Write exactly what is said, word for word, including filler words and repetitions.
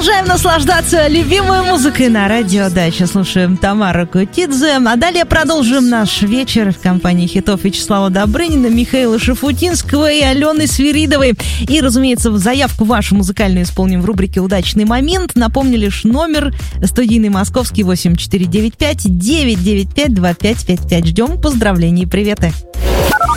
Продолжаем наслаждаться любимой музыкой на радио Дача. Слушаем Тамару Кутидзе. А далее продолжим наш вечер в компании хитов Вячеслава Добрынина, Михаила Шафутинского и Алены Свиридовой. И, разумеется, заявку вашу музыкальную исполним в рубрике «Удачный момент». Напомню лишь номер студийный московский восемь четыре девять пять девять девять пять два пять пять пять. Ждем поздравлений и приветы.